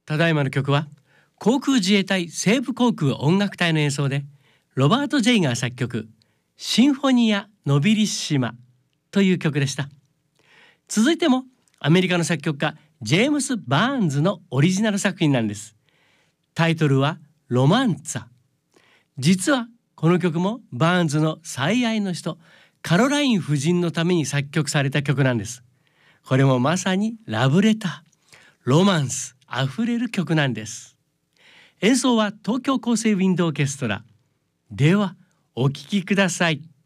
ただいまの曲は航空自衛隊西部航空音楽隊の演奏で、ロバート・ジェイガー作曲シンフォニア・ノビリッシマという曲でした。続いてもアメリカの作曲家ジェームス・バーンズのオリジナル作品なんです。タイトルはロマンツァ。実はこの曲もバーンズの最愛の人カロライン夫人のために作曲された曲なんです。これもまさにラブレター、ロマンスあふれる曲なんです。演奏は東京厚生ウィンドオーケストラ。ではお聴きください。